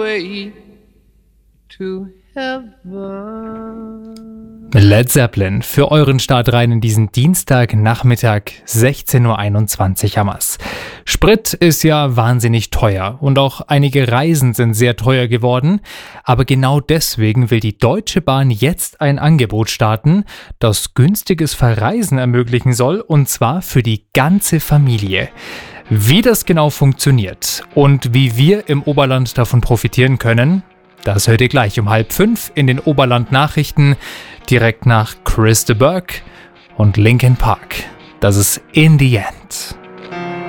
way to heaven. Led Zeppelin für euren Start rein in diesen Dienstagnachmittag, 16.21 Uhr haben wir's. Sprit ist ja wahnsinnig teuer und auch einige Reisen sind sehr teuer geworden. Aber genau deswegen will die Deutsche Bahn jetzt ein Angebot starten, das günstiges Verreisen ermöglichen soll, und zwar für die ganze Familie. Wie das genau funktioniert und wie wir im Oberland davon profitieren können, das hört ihr gleich um 4:30 in den Oberland-Nachrichten, direkt nach Chris de Burgh und Linkin Park. Das ist In the End.